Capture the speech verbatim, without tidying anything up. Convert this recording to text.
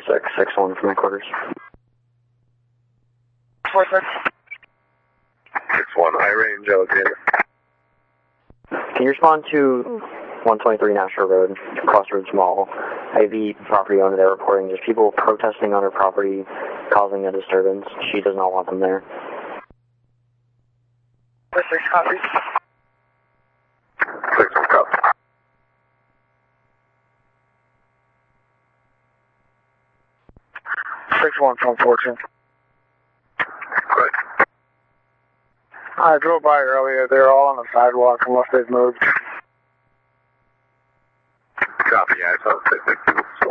six, six one from headquarters. four six. six one, high range, Alexander. Can you respond to one twenty-three National Road, Crossroads Mall? I have the property owner there reporting there's people protesting on her property, causing a disturbance. She does not want them there. four six, copy. six one, copy. six one from fourteen. Good. I drove by earlier. They're all on the sidewalk unless they've moved. Copy, I saw the